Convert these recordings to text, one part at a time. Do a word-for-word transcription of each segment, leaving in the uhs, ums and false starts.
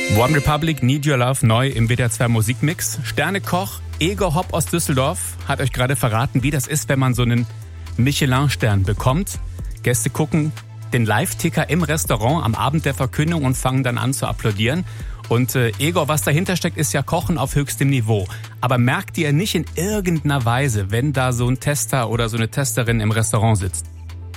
One Republic, Need Your Love, neu im W D R zwei Musikmix. Sternekoch Egor Hopp aus Düsseldorf hat euch gerade verraten, wie das ist, wenn man so einen Michelin-Stern bekommt. Gäste gucken den Live-Ticker im Restaurant am Abend der Verkündung und fangen dann an zu applaudieren. Und äh, Egor, was dahinter steckt, ist ja Kochen auf höchstem Niveau. Aber merkt ihr nicht in irgendeiner Weise, wenn da so ein Tester oder so eine Testerin im Restaurant sitzt?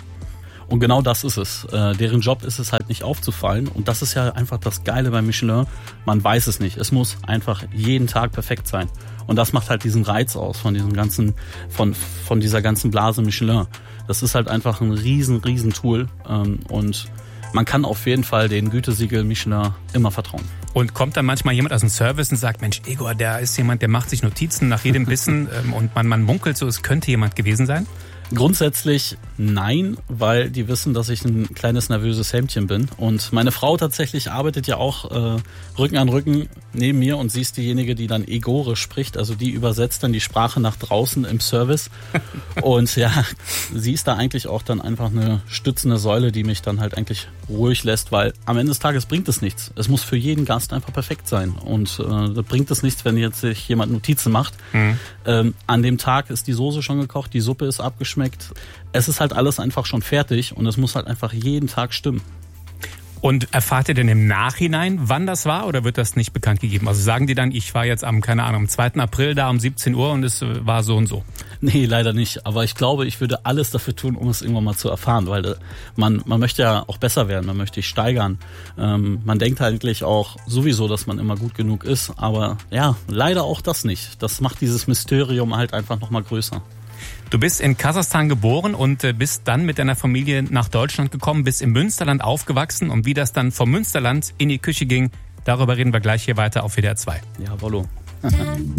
Und genau das ist es. Äh, deren Job ist es halt nicht aufzufallen. Und das ist ja einfach das Geile bei Michelin. Man weiß es nicht. Es muss einfach jeden Tag perfekt sein. Und das macht halt diesen Reiz aus von diesem ganzen, von, von dieser ganzen Blase Michelin. Das ist halt einfach ein riesen, riesen Tool. Ähm, und man kann auf jeden Fall den Gütesiegel Michelin immer vertrauen. Und kommt dann manchmal jemand aus dem Service und sagt, Mensch, Egor, der ist jemand, der macht sich Notizen nach jedem Bissen ähm, und man, man munkelt so, es könnte jemand gewesen sein? Grundsätzlich nein, weil die wissen, dass ich ein kleines nervöses Hemdchen bin. Und meine Frau tatsächlich arbeitet ja auch äh, Rücken an Rücken neben mir und sie ist diejenige, die dann Egore spricht. Also die übersetzt dann die Sprache nach draußen im Service. Und ja, sie ist da eigentlich auch dann einfach eine stützende Säule, die mich dann halt eigentlich ruhig lässt, weil am Ende des Tages bringt es nichts. Es muss für jeden Gast einfach perfekt sein. Und äh, da bringt es nichts, wenn jetzt sich jemand Notizen macht. Mhm. Ähm, an dem Tag ist die Soße schon gekocht, die Suppe ist abgeschmeckt. Es ist halt alles einfach schon fertig und es muss halt einfach jeden Tag stimmen. Und erfahrt ihr denn im Nachhinein, wann das war, oder wird das nicht bekannt gegeben? Also sagen die dann, ich war jetzt am, keine Ahnung, am zweiten April da um siebzehn Uhr und es war so und so? Nee, leider nicht. Aber ich glaube, ich würde alles dafür tun, um es irgendwann mal zu erfahren, weil man, man möchte ja auch besser werden, man möchte sich steigern. Ähm, man denkt eigentlich auch sowieso, dass man immer gut genug ist, aber ja, leider auch das nicht. Das macht dieses Mysterium halt einfach nochmal größer. Du bist in Kasachstan geboren und bist dann mit deiner Familie nach Deutschland gekommen, bist im Münsterland aufgewachsen und wie das dann vom Münsterland in die Küche ging, darüber reden wir gleich hier weiter auf W D R zwei. Jawollo.